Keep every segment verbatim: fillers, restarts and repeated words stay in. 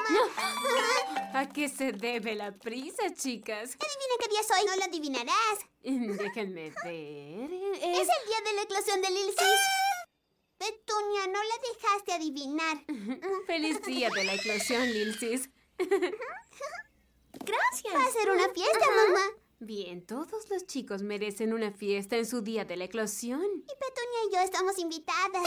mamá. ¿A qué se debe la prisa, chicas? Adivina qué día es hoy. No lo adivinarás. Déjenme ver. Es, Es... el día de la eclosión de Lil Sis. Petunia, no la dejaste adivinar. Feliz día de la eclosión, Lil Sis. Gracias. Va a ser una fiesta, mamá. Bien, todos los chicos merecen una fiesta en su día de la eclosión. Y Petunia y yo estamos invitadas.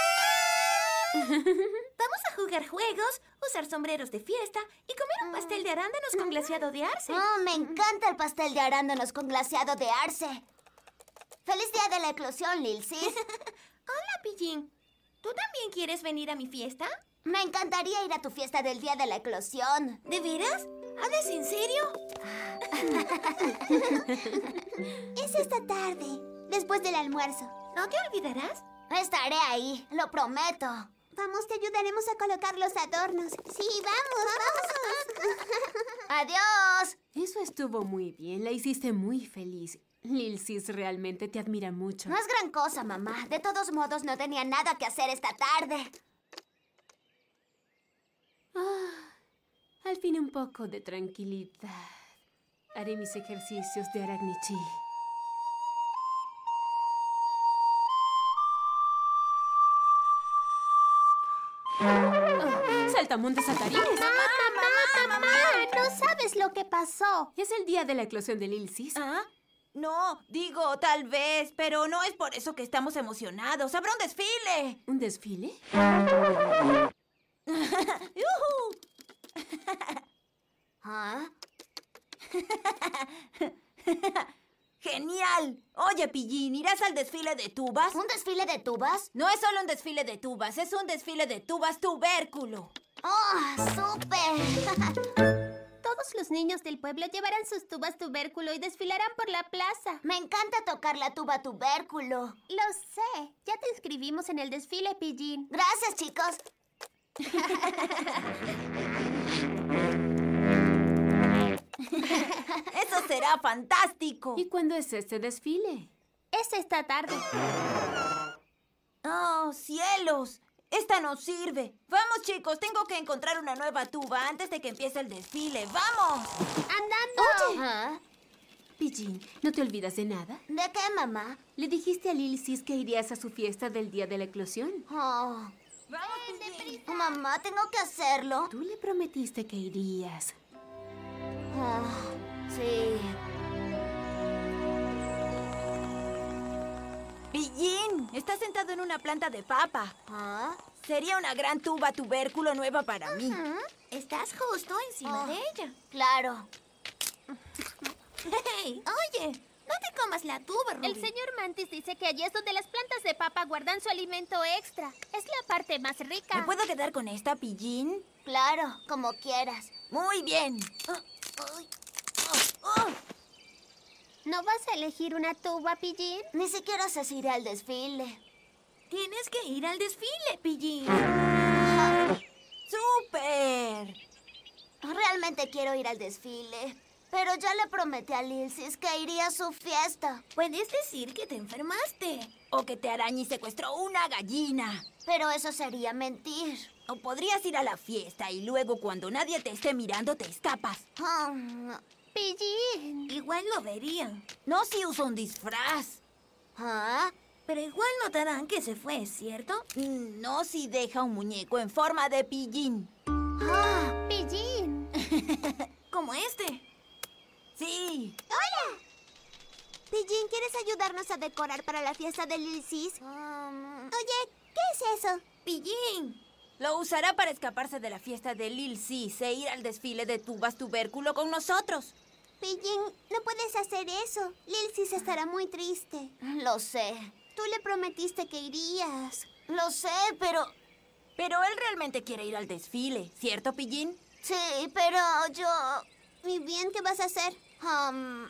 Vamos a jugar juegos, usar sombreros de fiesta y comer un pastel de arándanos con glaseado de arce. Oh, me encanta el pastel de arándanos con glaseado de arce. ¡Feliz día de la eclosión, Lil Sis! Hola, Pillín. ¿Tú también quieres venir a mi fiesta? Me encantaría ir a tu fiesta del día de la eclosión. ¿De veras? ¿Hablas en serio? Es esta tarde, después del almuerzo. ¿No te olvidarás? Estaré ahí, lo prometo. Vamos, te ayudaremos a colocar los adornos. Sí, vamos, vamos. ¡Adiós! Eso estuvo muy bien, la hiciste muy feliz. Lil Sis realmente te admira mucho. No es gran cosa, mamá. De todos modos, no tenía nada que hacer esta tarde. Ah, al fin un poco de tranquilidad. Haré mis ejercicios de Aracnichi. Oh, ¡saltamontes saltarines! ¡Mamá, mamá, mamá! No sabes lo que pasó. Es el día de la eclosión de Lil Sis. ¿Ah? No, digo, tal vez, pero no es por eso que estamos emocionados. ¡Habrá un desfile! ¿Un desfile? ¡Yujú! ¿Ah? ¡Genial! Oye, Pillín, ¿irás al desfile de tubas? ¿Un desfile de tubas? No es solo un desfile de tubas, es un desfile de tubas tubérculo. ¡Oh, súper! Todos los niños del pueblo llevarán sus tubas tubérculo y desfilarán por la plaza. Me encanta tocar la tuba tubérculo. Lo sé. Ya te inscribimos en el desfile, Pillín. Gracias, chicos. ¡Eso será fantástico! ¿Y cuándo es este desfile? Es esta tarde. ¡Oh, cielos! ¡Esta no sirve! ¡Vamos, chicos! Tengo que encontrar una nueva tuba antes de que empiece el desfile. ¡Vamos! ¡Andando! ¿Ah? Pillín, ¿no te olvidas de nada? ¿De qué, mamá? ¿Le dijiste a Lil Sis que irías a su fiesta del día de la eclosión? Oh. ¡Vamos, Pillín! Mamá, ¿tengo que hacerlo? Tú le prometiste que irías. Oh, sí. ¡Pillín! Está sentado en una planta de papa. ¿Ah? Sería una gran tuba tubérculo nueva para mí. Estás justo encima Oh. de ella. Claro. ¡Hey! Oye, no te comas la tuba, Ruby. El señor Mantis dice que allí es donde las plantas de papa guardan su alimento extra. Es la parte más rica. ¿Me puedo quedar con esta, Pillín? Claro, como quieras. Muy bien. Ay, Oh, ¿No vas a elegir una tuba, Pillín? ni siquiera sé si iré al desfile. tienes que ir al desfile, Pillín. ¡Súper! Realmente quiero ir al desfile. Pero ya le prometí a Lil Sis que iría a su fiesta. Puedes decir que te enfermaste. O que te araña y secuestró una gallina. Pero eso sería mentir. O podrías ir a la fiesta y luego cuando nadie te esté mirando te escapas. Ah, Pillín. Igual lo verían. No si uso un disfraz. ¿Ah? Pero igual notarán que se fue, ¿cierto? No si deja un muñeco en forma de pillín. Ah. Pillín. Como este. Sí. ¡Hola! Pillín, ¿quieres ayudarnos a decorar para la fiesta de Lil Sis? Um, Oye, ¿qué es eso? Pillín. Lo usará para escaparse de la fiesta de Lil Sis e ir al desfile de tubas tubérculo con nosotros. Pillín, no puedes hacer eso. Lil Sis estará muy triste. Lo sé. Tú le prometiste que irías. Lo sé, pero... Pero él realmente quiere ir al desfile, ¿cierto, Pillín? Sí, pero yo... ¿Y bien qué vas a hacer? Um...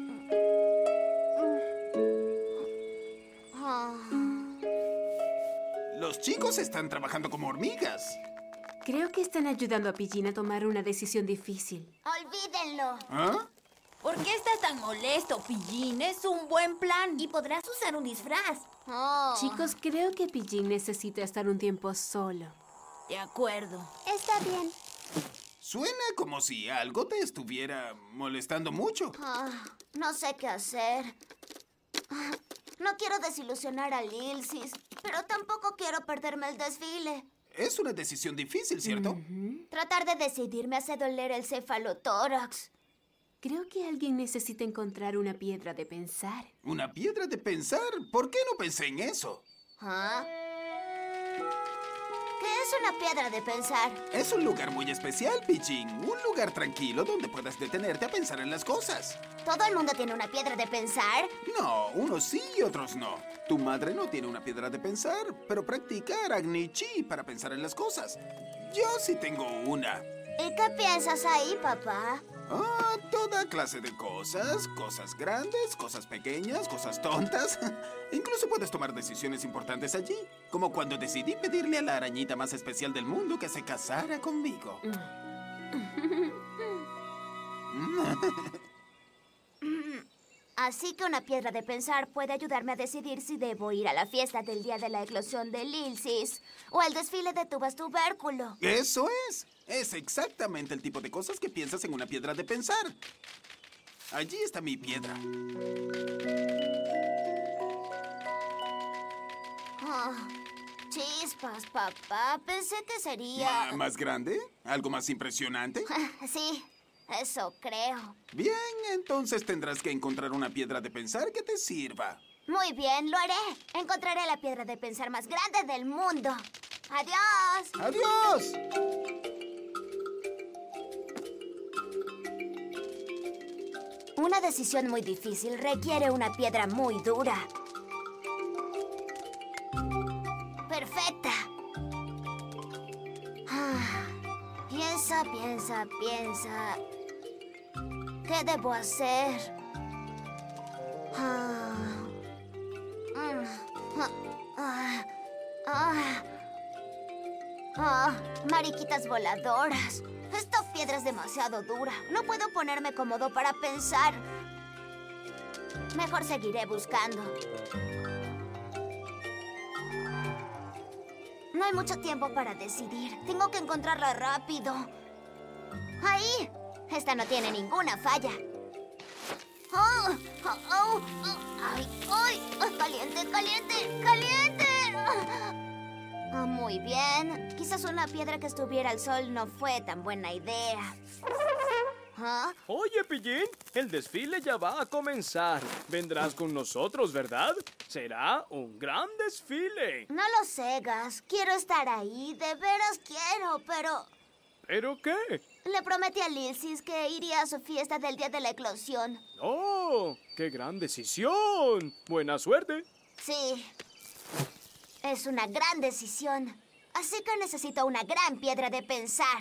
Ah. Los chicos están trabajando como hormigas. Creo que están ayudando a Pillín a tomar una decisión difícil. Olvídenlo. ¿Ah? ¿Por qué estás tan molesto, Pillín? Es un buen plan. Y podrás usar un disfraz. Oh. Chicos, creo que Pillín necesita estar un tiempo solo. De acuerdo. Está bien. Suena como si algo te estuviera molestando mucho. Ah, no sé qué hacer. Ah, no quiero desilusionar a Lilsis, pero tampoco quiero perderme el desfile. Es una decisión difícil, ¿cierto? Ujú. Tratar de decidir me hace doler el cefalotórax. Creo que alguien necesita encontrar una piedra de pensar. ¿Una piedra de pensar? ¿Por qué no pensé en eso? ¿Ah? ¿Qué es una piedra de pensar? Es un lugar muy especial, Pichín. Un lugar tranquilo donde puedas detenerte a pensar en las cosas. ¿Todo el mundo tiene una piedra de pensar? No, unos sí y otros no. Tu madre no tiene una piedra de pensar, pero practica Aragni Chi para pensar en las cosas. Yo sí tengo una. ¿Y qué piensas ahí, papá? Ah, toda clase de cosas. Cosas grandes, cosas pequeñas, cosas tontas. Incluso puedes tomar decisiones importantes allí. Como cuando decidí pedirle a la arañita más especial del mundo que se casara conmigo. Así que una piedra de pensar puede ayudarme a decidir si debo ir a la fiesta del día de la eclosión de Lilsis o al desfile de tubas tubérculo. Eso es. Es exactamente el tipo de cosas que piensas en una piedra de pensar. Allí está mi piedra. Ah, chispas, papá. Pensé que sería... ¿Ma- ¿Más grande? ¿Algo más impresionante? Sí, eso creo. Bien, entonces tendrás que encontrar una piedra de pensar que te sirva. Muy bien, lo haré. Encontraré la piedra de pensar más grande del mundo. ¡Adiós! ¡Adiós! Una decisión muy difícil requiere una piedra muy dura. Perfecta. Ah, piensa, piensa, piensa. ¿Qué debo hacer? Ah, mm, ah, ah, ah, ah, mariquitas voladoras. Esta piedra es demasiado dura. No puedo ponerme cómodo para pensar. Mejor seguiré buscando. No hay mucho tiempo para decidir. Tengo que encontrarla rápido. ¡Ahí! Esta no tiene ninguna falla. ¡Oh! ¡Oh! ¡Oh! ¡Oh! ¡Ay! ¡Ay! ¡Ay! ¡Caliente! ¡Caliente! ¡Caliente! Ah, muy bien. Quizás una piedra que estuviera al sol no fue tan buena idea. ¿Ah? Oye, Pillín, el desfile ya va a comenzar. Vendrás con nosotros, ¿verdad? Será un gran desfile. No lo sé, Gas. Quiero estar ahí. De veras quiero, pero... ¿Pero qué? Le prometí a Lilsis que iría a su fiesta del día de la eclosión. ¡Oh! ¡Qué gran decisión! ¡Buena suerte! Sí. Es una gran decisión. Así que necesito una gran piedra de pensar.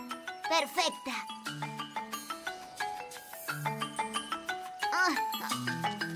Perfecta. Ah, ah.